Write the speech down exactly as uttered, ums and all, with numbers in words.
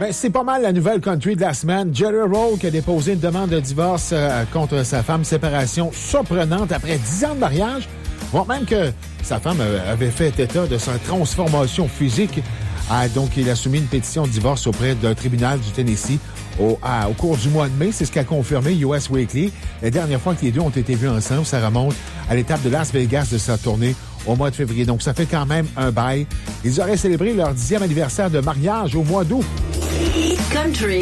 Ben, c'est pas mal la nouvelle country de la semaine. Jerry Roll qui a déposé une demande de divorce euh, contre sa femme. Séparation surprenante après dix ans de mariage. Voire même que sa femme euh, avait fait état de sa transformation physique. Ah, donc, il a soumis une pétition de divorce auprès d'un tribunal du Tennessee au, à, au cours du mois de mai. C'est ce qu'a confirmé U S Weekly. La dernière fois que les deux ont été vus ensemble, ça remonte à l'étape de Las Vegas de sa tournée au mois de février. Donc, ça fait quand même un bail. Ils auraient célébré leur dixième anniversaire de mariage au mois d'août. Country.